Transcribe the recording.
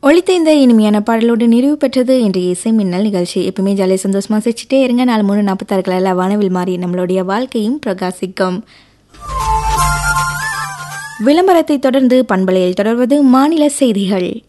ஒழித்த இந்த இனிமையான பாடலோடு நிறைவு பெற்றது இன்றைய இசை மின்னல் நிகழ்ச்சி. எப்பவுமே ஜாலியாக சந்தோஷமாக சிரிச்சிட்டே இருங்க. 4 3 46 வானவில் மாறி நம்மளுடைய வாழ்க்கையும் பிரகாசிக்கும். விளம்பரத்தை தொடர்ந்து பண்பலையில் தொடர்வது மாநில செய்திகள்.